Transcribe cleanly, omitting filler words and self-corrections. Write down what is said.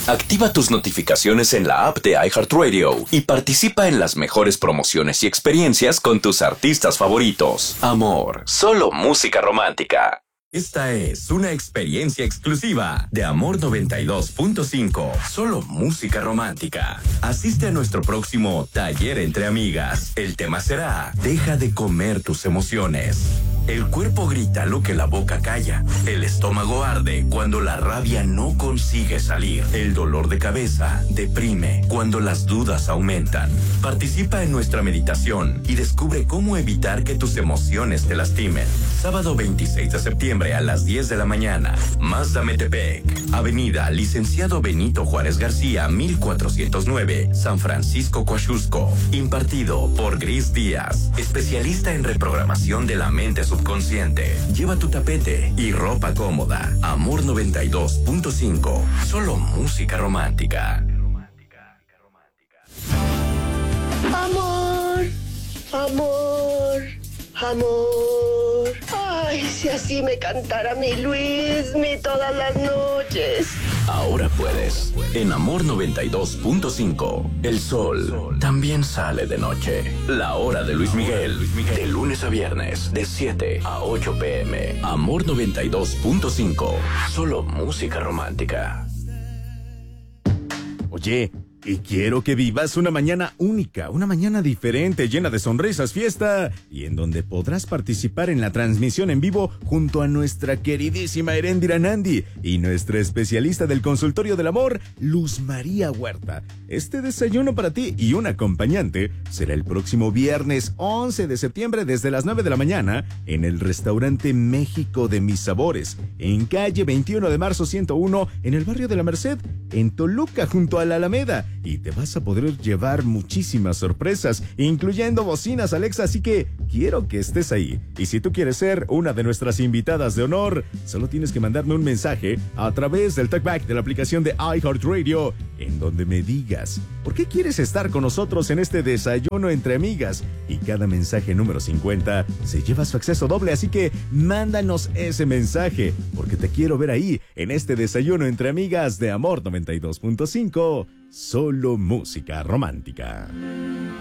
Activa tus notificaciones en la app de iHeartRadio y participa en las mejores promociones y experiencias con tus artistas favoritos. Amor, solo música romántica. Esta es una experiencia exclusiva de Amor 92.5. Solo música romántica. Asiste a nuestro próximo taller entre amigas. El tema será: deja de comer tus emociones. El cuerpo grita lo que la boca calla. El estómago arde cuando la rabia no consigue salir. El dolor de cabeza deprime cuando las dudas aumentan. Participa en nuestra meditación y descubre cómo evitar que tus emociones te lastimen. Sábado 26 de septiembre a las 10 de la mañana. Mazda Metepec, Avenida Licenciado Benito Juárez García, 1409, San Francisco, Coaxusco. Impartido por Gris Díaz, especialista en reprogramación de la mente subconsciente. Lleva tu tapete y ropa cómoda. Amor 92.5. Solo música romántica. Amor, amor, amor. Ay, si así me cantara mi Luismi todas las noches. Ahora puedes. En Amor 92.5, el sol también sale de noche. La hora de Luis Miguel, de lunes a viernes, de 7 a 8 p.m. Amor 92.5, solo música romántica. Oye, y quiero que vivas una mañana única, una mañana diferente, llena de sonrisas, fiesta, y en donde podrás participar en la transmisión en vivo junto a nuestra queridísima Heréndira Nandi y nuestra especialista del consultorio del amor, Luz María Huerta. Este desayuno para ti y un acompañante será el próximo viernes 11 de septiembre desde las 9 de la mañana en el restaurante México de Mis Sabores, en calle 21 de marzo 101, en el barrio de La Merced, en Toluca, junto a la Alameda. Y te vas a poder llevar muchísimas sorpresas, incluyendo bocinas Alexa, así que quiero que estés ahí. Y si tú quieres ser una de nuestras invitadas de honor, solo tienes que mandarme un mensaje a través del talkback de la aplicación de iHeartRadio, en donde me digas por qué quieres estar con nosotros en este desayuno entre amigas. Y cada mensaje número 50 se lleva su acceso doble, así que mándanos ese mensaje, porque te quiero ver ahí en este desayuno entre amigas de Amor 92.5. Solo música romántica.